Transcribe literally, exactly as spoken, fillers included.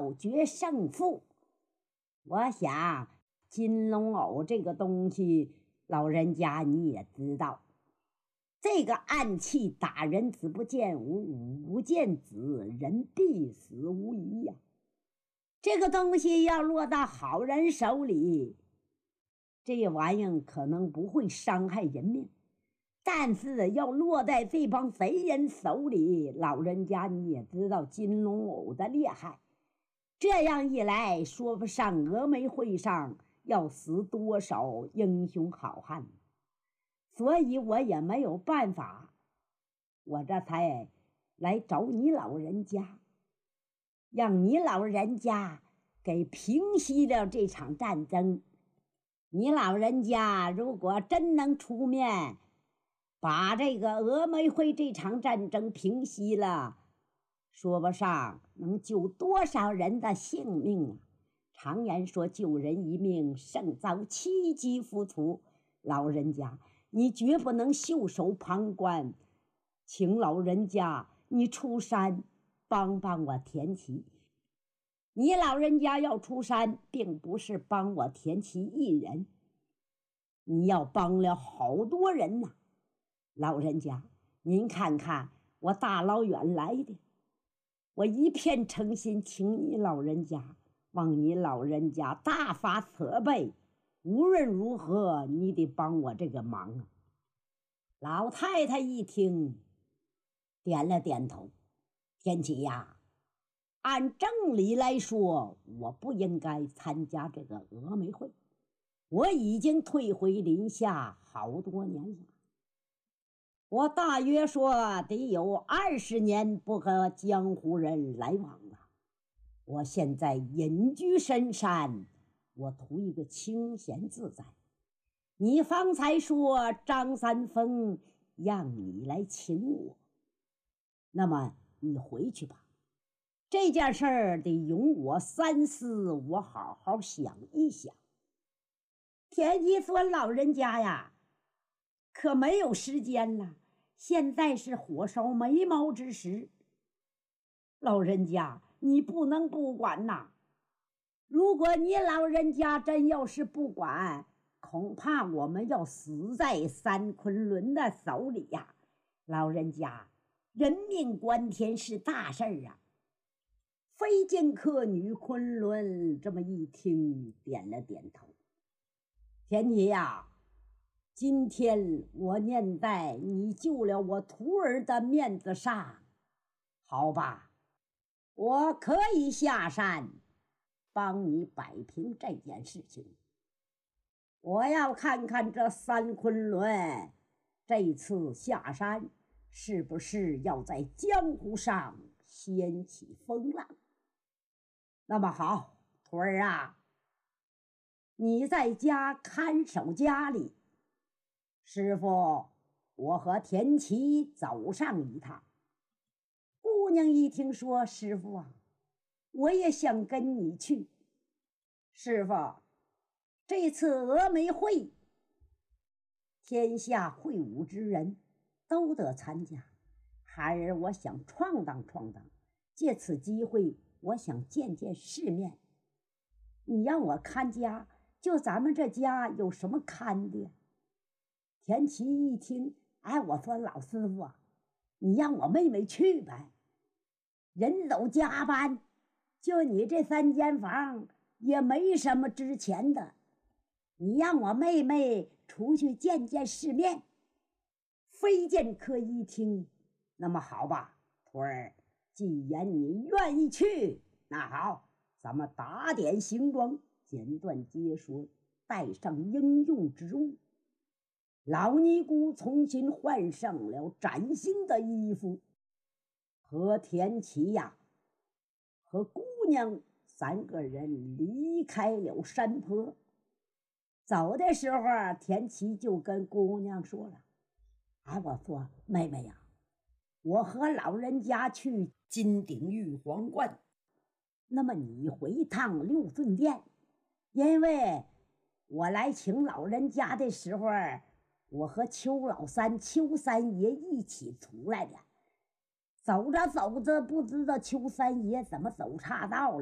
要决胜负。我想金龙藕这个东西，老人家你也知道，这个暗器打人子不见武，武不见子，人必死无疑呀、啊。这个东西要落到好人手里，这玩意儿可能不会伤害人命，但是要落在这帮贼人手里，老人家你也知道金龙藕的厉害。这样一来，说不上峨眉会上要死多少英雄好汉，所以我也没有办法，我这才来找你老人家，让你老人家给平息了这场战争。你老人家如果真能出面把这个峨眉会这场战争平息了，说不上能救多少人的性命啊！常言说救人一命胜造七级浮屠，老人家你绝不能袖手旁观，请老人家你出山帮帮我田七。你老人家要出山，并不是帮我田七一人，你要帮了好多人呐、啊！老人家您看看我大老远来的，我一片诚心，请你老人家望你老人家大发慈悲，无论如何你得帮我这个忙啊！老太太一听点了点头，田七呀，按正理来说，我不应该参加这个峨眉会，我已经退回林下好多年了，我大约说得有二十年不和江湖人来往了。我现在隐居深山，我图一个清闲自在。你方才说张三丰让你来请我，那么你回去吧，这件事儿得容我三思，我好好想一想。田七说：“老人家呀，可没有时间了，现在是火烧眉毛之时。老人家，你不能不管呐！如果你老人家真要是不管，恐怕我们要死在三昆仑的手里呀！老人家，人命关天是大事儿啊！”飞剑客女昆仑这么一听，点了点头。田七呀，今天我念在你救了我徒儿的面子上，好吧，我可以下山帮你摆平这件事情。我要看看这三昆仑这次下山是不是要在江湖上掀起风浪。那么好，徒儿啊，你在家看守家里，师傅我和田七走上一趟。姑娘一听说，师傅啊，我也想跟你去。师傅，这次峨眉会，天下会武之人都得参加，孩儿我想闯荡闯荡，借此机会我想见见世面。你让我看家，就咱们这家有什么看的呀？田七一听，哎，我说老师傅啊，你让我妹妹去呗，人走家搬，就你这三间房也没什么值钱的，你让我妹妹出去见见世面。飞剑客一听，那么好吧，徒儿，既然你愿意去，那好，咱们打点行装，简短结说，带上应用之物。老尼姑重新换上了崭新的衣服，和田七呀，和姑娘三个人离开了山坡。走的时候啊，田七就跟姑娘说了：“哎，我说妹妹呀，我和老人家去金鼎玉皇观，那么你回一趟六顺殿，因为我来请老人家的时候，我和邱老三、邱三爷一起出来的。走着走着，不知道邱三爷怎么走岔道了。”